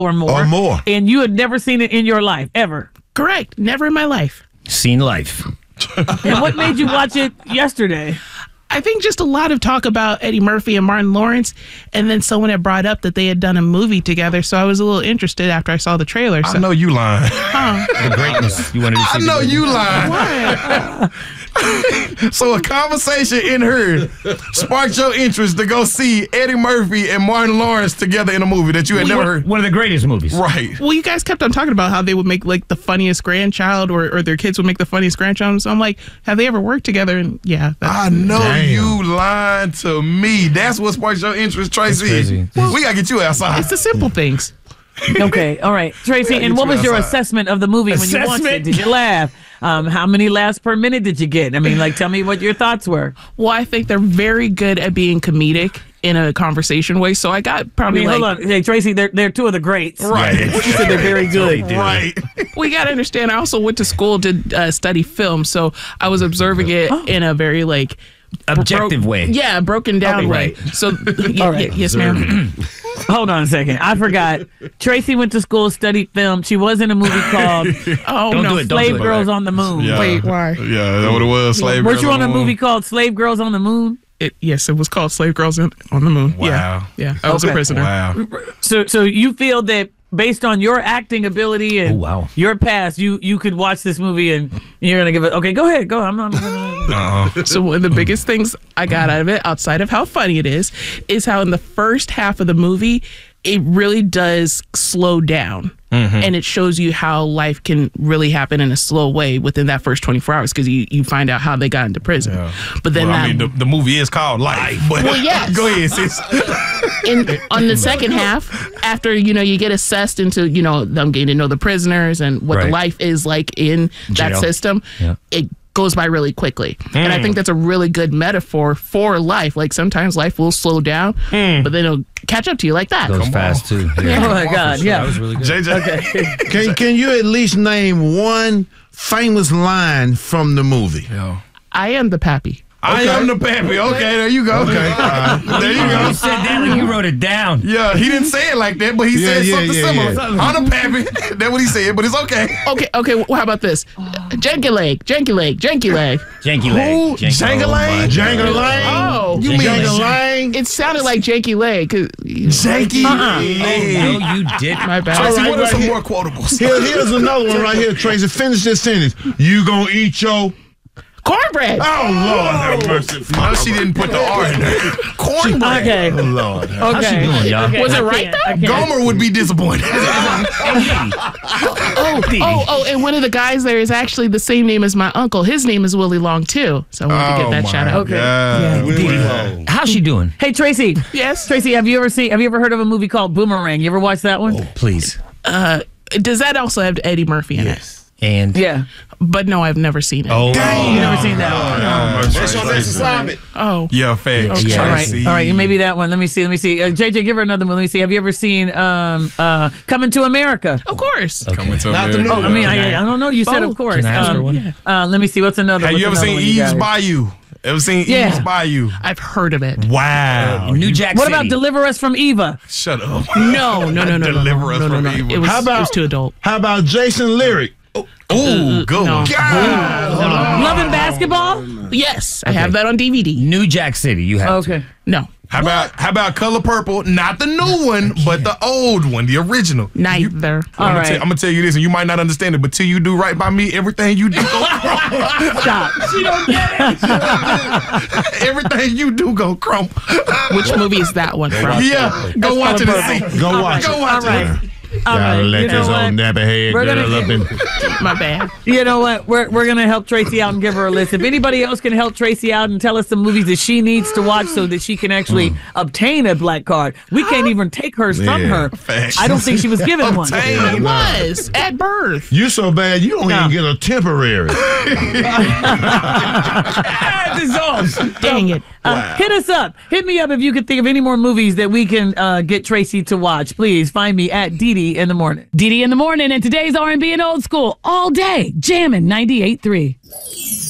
or more. And you had never seen it in your life, ever. Correct. Never in my life. Seen life. And what made you watch it yesterday? I think just a lot of talk about Eddie Murphy and Martin Lawrence, and then someone had brought up that they had done a movie together, so I was a little interested after I saw the trailer. So. I know you lying. The greatness. You wanted to see I know you lying. So a conversation in her sparked your interest to go see Eddie Murphy and Martin Lawrence together in a movie that you had never heard. One of the greatest movies. Right. Well, you guys kept on talking about how they would make like the funniest grandchild or their kids would make the funniest grandchild. So I'm like, have they ever worked together? And yeah. I know you lying to me. That's what sparks your interest, Tracy. Well, we got to get you outside. It's the simple things. Okay, all right. Tracy, and what was your assessment of the movie when you watched it? Did you laugh? How many laughs per minute did you get? I mean, like, tell me what your thoughts were. Well, I think they're very good at being comedic in a conversation way. So I got probably hold on. Hey, Tracy, they're two of the greats. Right. You said they're very good. Right. We got to understand, I also went to school to study film. So I was observing it in a very, like, objective way. Yeah, broken down way. Right. So, yes, ma'am. Hold on a second. I forgot. Tracy went to school, studied film. She was in a movie called Slave Girls on the Moon. Yeah. Wait, why? Yeah, that's what it was. Slave Girls. Were you on a movie called Slave Girls on the Moon? Yes, it was called Slave Girls on the Moon. Wow. Yeah, I was a prisoner. Wow. So you feel that based on your acting ability and your past, you could watch this movie and you're gonna give it. Okay, go ahead, go. I'm not gonna. So one of the biggest things I got out of it, outside of how funny it is how in the first half of the movie, it really does slow down. And it shows you how life can really happen in a slow way within that first 24 hours because you find out how they got into prison. Yeah. But then the movie is called Life. But well, yes. Go ahead, sis. On the second half, after you get assessed into them getting to know the prisoners and what the life is like in that system, it goes by really quickly. And I think that's a really good metaphor for life. Like sometimes life will slow down, but then it'll catch up to you like that. Goes fast too. Yeah. Oh my God! Yeah, that was really good. JJ, okay. Can you at least name one famous line from the movie? Yeah. I am the pappy. I am the pappy. Okay, there you go. Okay, there you go. You said that like you wrote it down. Yeah, he didn't say it like that, but he said something similar. I'm the pappy. That's what he said, but it's okay. Okay. Well, how about this? Janky leg. Janky leg. Who? Janky-leg? Janky-leg? Oh, you mean Janky-leg? It sounded like Janky leg. Janky leg. No, you didn't. My bad. Tracy, what are some more quotables? Here's another one right here, Tracy. Finish this sentence. You gonna eat your cornbread. Oh, Lord have mercy. No, she didn't put the R in there. Cornbread. Okay. Oh, Lord. How's she doing, y'all? Okay. Was it right, though? Gomer would be disappointed. And one of the guys there is actually the same name as my uncle. His name is Willie Long, too. So I wanted to get that shout out. Okay. Yeah. How's she doing? Hey, Tracy. Yes? Tracy, have you ever heard of a movie called Boomerang? You ever watched that one? Oh, please. Does that also have Eddie Murphy in it? And yeah. But no, I've never seen it. Oh, you've never seen that one. That's your next assignment. Oh. Yeah, facts. Okay. All right. Maybe that one. Let me see. JJ, give her another one. Let me see. Have you ever seen Coming to America? Of course. okay. Coming to Not the America. new I mean, I don't know. You said of course. Can I ask her one? Let me see. What's another? Have you ever seen Eve's Bayou? Ever seen Eve's Bayou? I've heard of it. Wow. New Jack What City. about Deliver Us from Eva? Shut up. No. Deliver us from evil. It was too adult. How about Jason Lyric? Ooh, good one. Love and Basketball? Yes, I have that on DVD. New Jack City? You have. Okay. No. How about Color Purple? Not the new one, but the old one, the original. Neither. All right. I'm gonna tell you this, and you might not understand it, but till you do right by me, everything you do go crumble. Stop. She don't get it. Everything you do go crumble. Which movie is that one from? Yeah, go watch it and see. Go watch Go it. watch it. All right. Let You know this old what? nappy head We're girl gonna- up in. My bad. You know what? We're going to help Tracy out and give her a list. If anybody else can help Tracy out and tell us some movies that she needs to watch so that she can actually obtain a black card, we can't even take hers from her. Facts. I don't think she was given one. Obtain. It was at birth. You so bad, you don't even get a temporary. Dang it. Hit us up. Hit me up if you could think of any more movies that we can get Tracy to watch. Please find me at DD in the morning. DD in the morning and today's R&B and old school all day. Jamming 98.3.